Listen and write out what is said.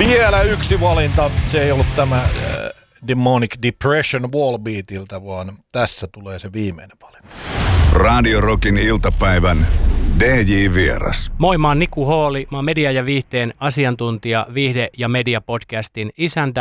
Vielä yksi valinta. Se ei ollut tämä Demonic Depression Wallbeatiltä, vaan tässä tulee se viimeinen valinta. Radio Rockin iltapäivän DJ-vieras. Moi, mä oon Niku Hooli. Mä oon media- ja viihteen asiantuntija, viihde- ja media-podcastin isäntä